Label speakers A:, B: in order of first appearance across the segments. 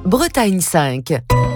A: Bretagne 5.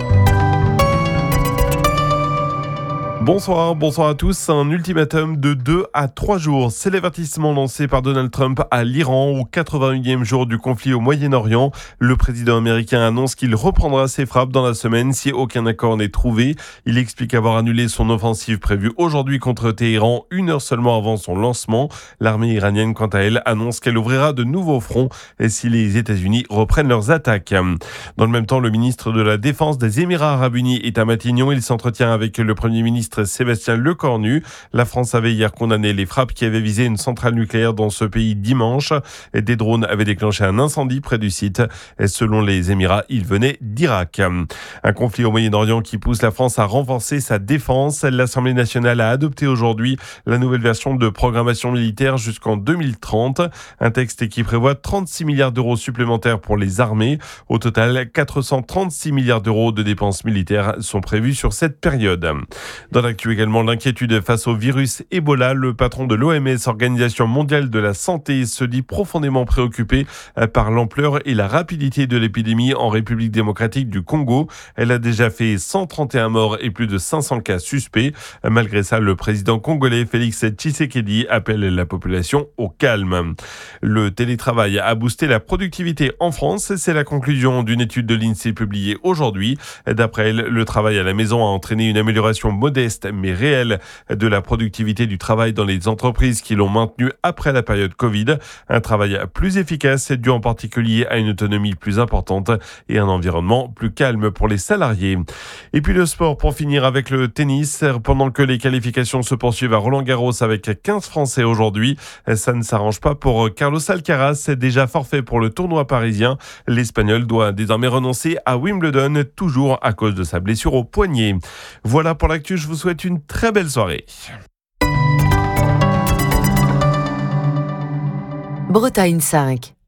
B: Bonsoir à tous. Un ultimatum de 2 à 3 jours. C'est l'avertissement lancé par Donald Trump à l'Iran au 81e jour du conflit au Moyen-Orient. Le président américain annonce qu'il reprendra ses frappes dans la semaine si aucun accord n'est trouvé. Il explique avoir annulé son offensive prévue aujourd'hui contre Téhéran, 1 heure seulement avant son lancement. L'armée iranienne, quant à elle, annonce qu'elle ouvrira de nouveaux fronts si les États-Unis reprennent leurs attaques. Dans le même temps, le ministre de la Défense des Émirats Arabes Unis est à Matignon. Il s'entretient avec le Premier ministre Sébastien Lecornu. La France avait hier condamné les frappes qui avaient visé une centrale nucléaire dans ce pays dimanche. Des drones avaient déclenché un incendie près du site. Selon les Émirats, ils venaient d'Irak. Un conflit au Moyen-Orient qui pousse la France à renforcer sa défense. L'Assemblée nationale a adopté aujourd'hui la nouvelle version de programmation militaire jusqu'en 2030. Un texte qui prévoit 36 milliards d'euros supplémentaires pour les armées. Au total, 436 milliards d'euros de dépenses militaires sont prévus sur cette période. Dans l'actu également, l'inquiétude face au virus Ebola. Le patron de l'OMS, Organisation mondiale de la santé, se dit profondément préoccupé par l'ampleur et la rapidité de l'épidémie en République démocratique du Congo. Elle a déjà fait 131 morts et plus de 500 cas suspects. Malgré ça, le président congolais Félix Tshisekedi appelle la population au calme. Le télétravail a boosté la productivité en France. C'est la conclusion d'une étude de l'INSEE publiée aujourd'hui. D'après elle, le travail à la maison a entraîné une amélioration modeste mais réelle de la productivité du travail dans les entreprises qui l'ont maintenu après la période Covid. Un travail plus efficace dû en particulier à une autonomie plus importante et un environnement plus calme pour les salariés. Et puis le sport pour finir avec le tennis. Pendant que les qualifications se poursuivent à Roland-Garros avec 15 Français aujourd'hui, ça ne s'arrange pas pour Carlos Alcaraz, déjà forfait pour le tournoi parisien. L'Espagnol doit désormais renoncer à Wimbledon, toujours à cause de sa blessure au poignet. Voilà pour l'actu, je vous souhaite une très belle soirée.
A: Bretagne 5.